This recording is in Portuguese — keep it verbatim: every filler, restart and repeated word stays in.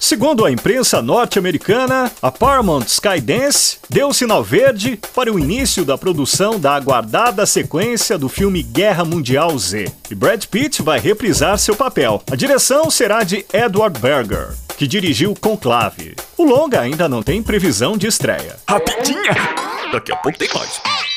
Segundo a imprensa norte-americana, a Paramount Skydance deu sinal verde para o início da produção da aguardada sequência do filme Guerra Mundial Z. E Brad Pitt vai reprisar seu papel. A direção será de Edward Berger, que dirigiu Conclave. O longa ainda não tem previsão de estreia. Rapidinha! Daqui a pouco tem mais.